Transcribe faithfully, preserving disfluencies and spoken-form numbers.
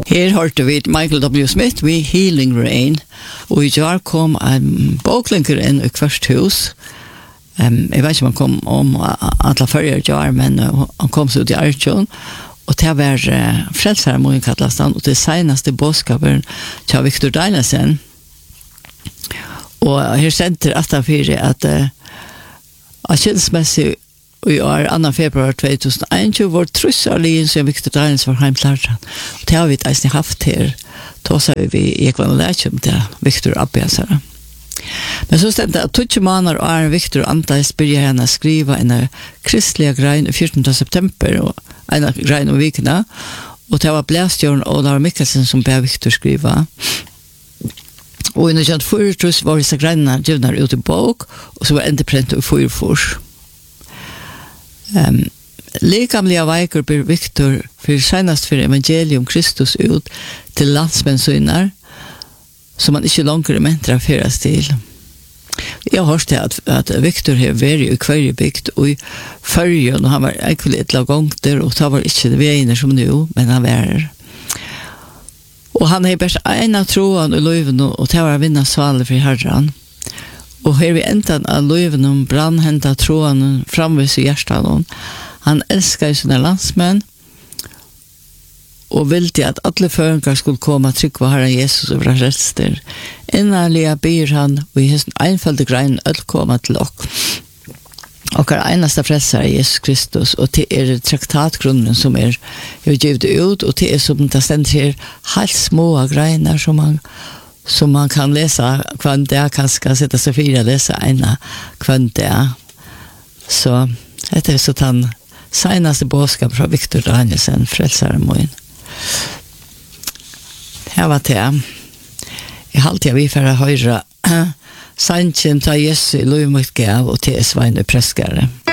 Her hørte vi Michael W. Smith ved Healing Rain, og i år kom en boklinker inn i hvert hus. Um, jeg vet ikke om han kom om alle førre år, men uh, han kom så ut i Arjun, og til å være uh, frelsere må jeg kalle han, og til seneste båtskapen til Victor Deinesen. Og her sender at det for at uh, av kjensmessig og i år, andre februar to tusen og en, vår trusserlige som Victor Deinesen var hjemklart. Og det har vi ikke haft her. Da sa vi i Ekvann og Lætjum til Victor Abbiasere. Men så stendte at tjueto måneder og er Victor Antais begynte henne å skrive en kristelig grein fjortende september og en grein om vikene. Og det var Blæstjørn og Laura Mikkelsen som ber Victor skrive. Og i nødvendig fyrtrus var disse greinene gjevner ut i bok, og så var endeprent i fyrfors. Um, Lekamlige veiker ber Victor for senest for evangelium Kristus ut til landsmennsøyner, som man ikke langer mentra fyres til. Jeg har hørt at, at Victor har vært i hver bygd og i førjen, og han var egentlig et lag der, og det var ikke det veiene som nå, men han var her. Og han har bare en av troen i løyven, og det var å vinne svaler for herren. Og her vi enten av løyven om brannhenta troen framvis i hjertan. Han elskar sine landsmenn, og ville at alle føringer skulle komme trygg på Herren Jesus og være rester. Innanlige byr han, og i hesten einfalde grein øl komme til okk. Og er eneste frelser er Jesus Kristus, og det er traktatgrunnen som er givet ut, og det er som det stender her helt små greiner som man som man kan läsa kvann det kan ska sätta sig fyra läsa ena kvann det. Så det är så han senaste bådskap från Victor Danielsen, frälsaren moin. Här var det. Jag alltid vi för att höra Sanchen ta Jesu lovmot gav och till Svein Preskare.